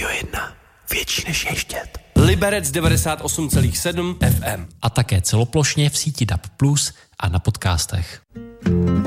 Radio 1. Větší než ještět. Liberec 98,7 FM. A také celoplošně v síti DAB+ a na podcastech.